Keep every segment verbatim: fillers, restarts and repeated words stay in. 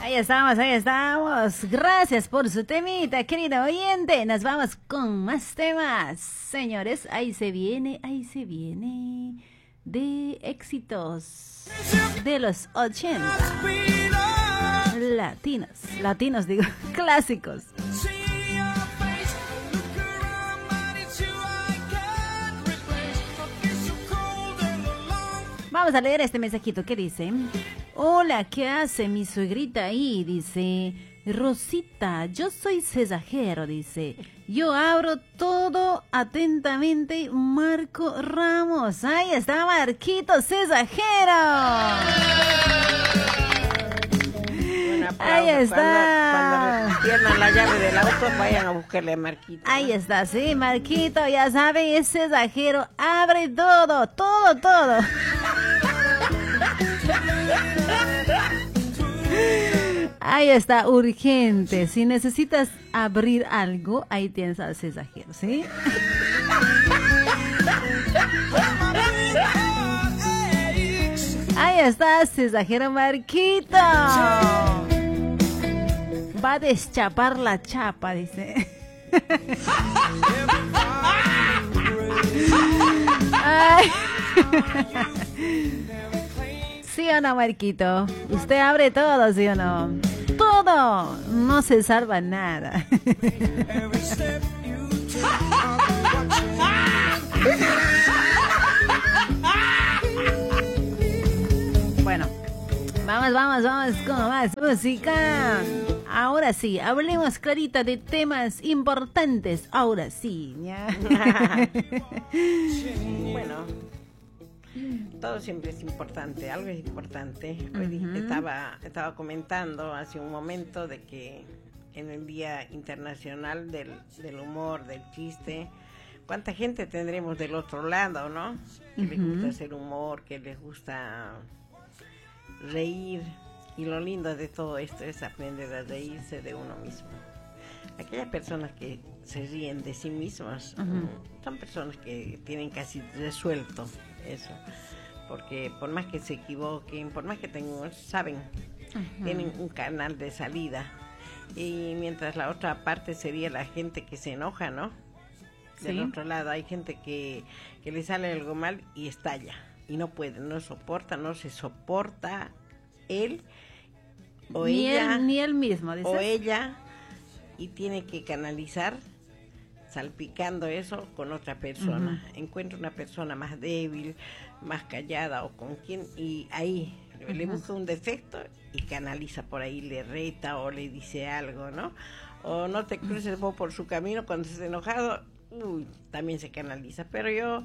Ahí estamos, ahí estamos. Gracias por su temita, querido oyente. Nos vamos con más temas. Señores, ahí se viene, ahí se viene de éxitos de los ochenta. Latinos, latinos digo, clásicos. Vamos a leer este mensajito que dice: hola, ¿qué hace mi suegrita ahí? Dice Rosita, yo soy cesajero, dice. Yo abro todo atentamente, Marco Ramos. Ahí está Marquito Cesajero. Ahí está. Cuando, cuando pierdan la llave del auto, vayan a buscarle a Marquito. Ahí está, sí, Marquito, ya saben, es cesajero. Abre todo, todo, todo. Ahí está, urgente. Si necesitas abrir algo, ahí tienes al cesajero, ¿sí? Ahí está, cesajero Marquito. Va a deschapar la chapa, dice. Ay. ¿Sí o no, Marquito? Usted abre todo, ¿sí o no? Todo. No se salva nada. Bueno, vamos, vamos, vamos con más música. Ahora sí, hablemos, Clarita, de temas importantes. Ahora sí, ¿ya? Bueno, todo siempre es importante, algo es importante. Hoy uh-huh. estaba, estaba comentando hace un momento de que en el Día Internacional del, del Humor, del Chiste, ¿cuánta gente tendremos del otro lado, no? Que uh-huh. les gusta hacer humor, que les gusta reír. Y lo lindo de todo esto es aprender a reírse de uno mismo. Aquellas personas que se ríen de sí mismas uh-huh. son personas que tienen casi resuelto eso. Porque por más que se equivoquen, por más que tengan, saben, uh-huh. tienen un canal de salida. Y mientras la otra parte sería la gente que se enoja, ¿no? Del ¿Sí? otro lado hay gente que, que le sale algo mal y estalla. Y no puede, no soporta, no se soporta él o ni ella. Él, ni él mismo, ¿dices? O ella, y tiene que canalizar salpicando eso con otra persona. Uh-huh. Encuentra una persona más débil, más callada o con quien, y ahí uh-huh. le busca un defecto y canaliza por ahí, le reta o le dice algo, ¿no? O no te cruces vos por su camino cuando estés enojado, uy, también se canaliza. Pero yo,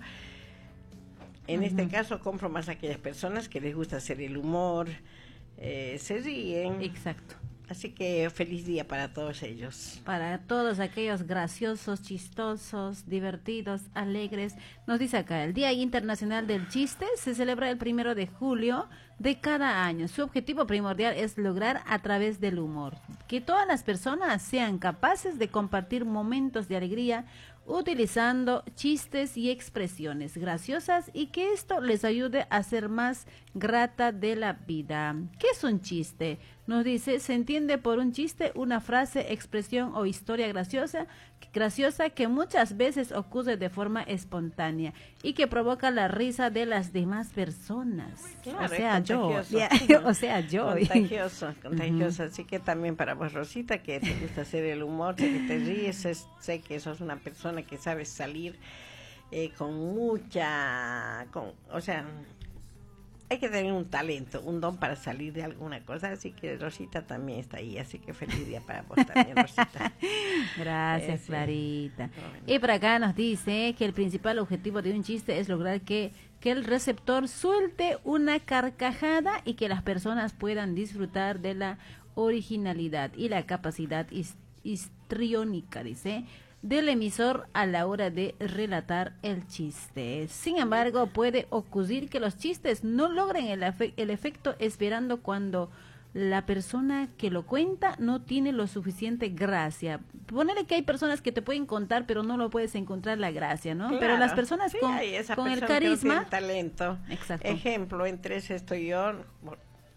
en uh-huh. este caso, compro más a aquellas personas que les gusta hacer el humor, eh, se ríen. Exacto. Así que feliz día para todos ellos. Para todos aquellos graciosos, chistosos, divertidos, alegres. Nos dice acá, el Día Internacional del Chiste se celebra el primero de julio de cada año. Su objetivo primordial es lograr a través del humor que todas las personas sean capaces de compartir momentos de alegría utilizando chistes y expresiones graciosas y que esto les ayude a ser más grata de la vida. ¿Qué es un chiste? Nos dice, se entiende por un chiste una frase, expresión o historia graciosa, graciosa que muchas veces ocurre de forma espontánea y que provoca la risa de las demás personas. Claro, o sea, yo. o sea, yo. Contagioso, contagioso. Uh-huh. Así que también para vos, Rosita, que te gusta hacer el humor, sé que te ríes, es, sé que sos una persona que sabes salir eh, con mucha, con, o sea, hay que tener un talento, un don para salir de alguna cosa, así que Rosita también está ahí, así que feliz día para vos también, Rosita. Gracias, Ese. Clarita. Bueno. Y por acá nos dice que el principal objetivo de un chiste es lograr que, que el receptor suelte una carcajada y que las personas puedan disfrutar de la originalidad y la capacidad hist- histriónica, dice, del emisor a la hora de relatar el chiste. Sin embargo, puede ocurrir que los chistes no logren el, efe- el efecto esperando cuando la persona que lo cuenta no tiene lo suficiente gracia. Ponele que hay personas que te pueden contar, pero no lo puedes encontrar la gracia, ¿no? Claro, pero las personas sí, con, esa con persona el carisma... que no tiene talento. Exacto. Ejemplo, entre ese estoy yo...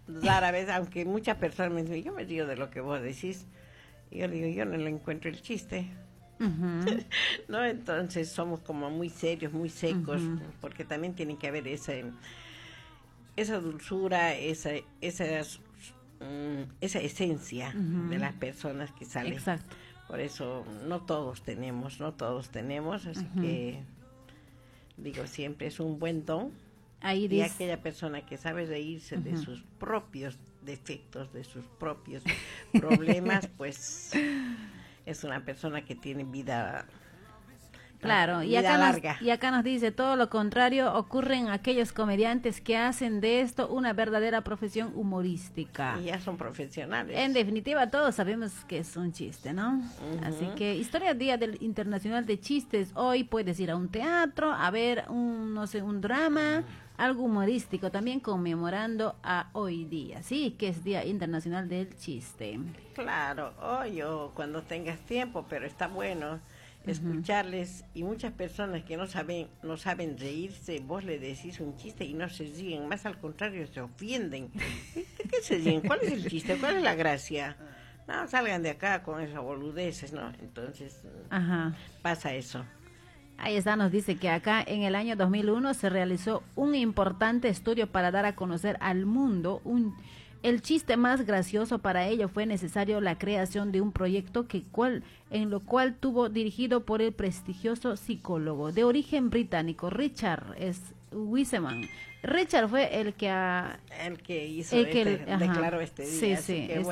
árabes, aunque muchas personas me dicen, yo me río de lo que vos decís. Y yo digo, yo no le encuentro el chiste. Uh-huh. ¿No? Entonces somos como muy serios, muy secos, uh-huh. porque también tiene que haber esa, esa dulzura, esa, esas, um, esa esencia uh-huh. de las personas que salen. Exacto. Por eso no todos tenemos, no todos tenemos, así uh-huh. que digo siempre es un buen don. Ahí y dice... aquella persona que sabe reírse uh-huh. de sus propios defectos, de sus propios problemas, pues es una persona que tiene vida, claro, vida y acá larga. Nos, y acá nos dice todo lo contrario, ocurren aquellos comediantes que hacen de esto una verdadera profesión humorística. Y ya son profesionales. En definitiva, todos sabemos que es un chiste, ¿no? Uh-huh. Así que, Historia Día del Internacional de Chistes, hoy puedes ir a un teatro, a ver un, no sé, un drama, algo humorístico, también conmemorando a hoy día, ¿sí? Que es Día Internacional del Chiste. Claro, hoy o cuando tengas tiempo, pero está bueno escucharles, uh-huh. y muchas personas que no saben no saben reírse, vos le decís un chiste y no se ríen, más al contrario, se ofenden. ¿De qué se ríen? ¿Cuál es el chiste? ¿Cuál es la gracia? No, salgan de acá con esas boludeces, ¿no? Entonces, uh-huh. pasa eso. Ahí está, nos dice que acá en el año dos mil uno se realizó un importante estudio para dar a conocer al mundo un, el chiste más gracioso. Para ello fue necesario la creación de un proyecto que cual, en lo cual tuvo dirigido por el prestigioso psicólogo de origen británico Richard S. Wiseman. Richard fue el que, a, el que hizo el este, que, declaró este día. Sí, sí.